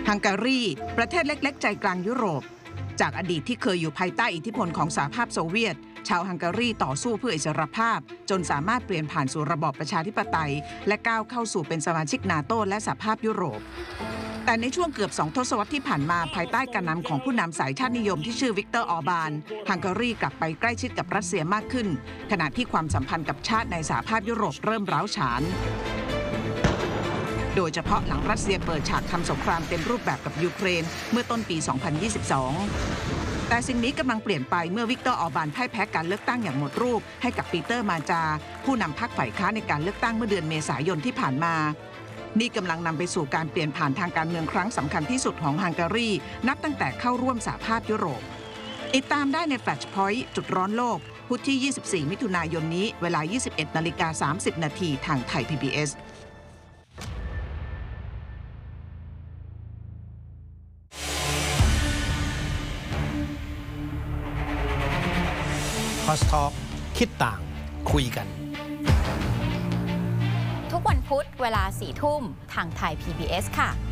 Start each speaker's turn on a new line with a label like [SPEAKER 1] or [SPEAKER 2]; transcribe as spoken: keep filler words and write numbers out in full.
[SPEAKER 1] ฮังการีประเทศเล็กๆใจกลางยุโรปจากอดีตที่เคยอยู่ภายใต้อิทธิพลของสหภาพโซเวียตชาวฮังการีต่อสู้เพื่ออิสรภาพจนสามารถเปลี่ยนผ่านสู่ระบอบประชาธิปไตยและก้าวเข้าสู่เป็นสมาชิกนาโตและสหภาพยุโรปแต่ในช่วงเกือบสองทศวรรษที่ผ่านมาภายใต้การนำของผู้นำสายชาตินิยมที่ชื่อวิกเตอร์ออร์บานฮังการีกลับไปใกล้ชิดกับรัสเซียมากขึ้นขณะที่ความสัมพันธ์กับชาติในสหภาพยุโรปเริ่มร้าวฉานโดยเฉพาะหลังรัสเซียเปิดฉากทำสงครามเต็มรูปแบบกับยูเครนเมื่อต้นปี สองพันยี่สิบสอง แต่สิ่งนี้กำลังเปลี่ยนไปเมื่อวิกเตอร์ออร์บานพ่ายแพ้การเลือกตั้งอย่างหมดรูปให้กับปีเตอร์มาจาผู้นำพรรคฝ่ายค้านในการเลือกตั้งเมื่อเดือนเมษายนที่ผ่านมานี่กำลังนำไปสู่การเปลี่ยนผ่านทางการเมืองครั้งสำคัญที่สุดของฮังการีนับตั้งแต่เข้าร่วมสหภาพยุโรปติดตามได้ใน Flash Point จุดร้อนโลกพุธที่ ยี่สิบสี่ มิถุนายนนี้เวลา ยี่สิบเอ็ดนาฬิกาสามสิบนาทีทางไทย พี บี เอส
[SPEAKER 2] คอสทอล์กคิดต่างคุยกัน
[SPEAKER 3] ทุกวันพุธเวลาสี่ทุ่มทางไทย พี บี เอส ค่ะ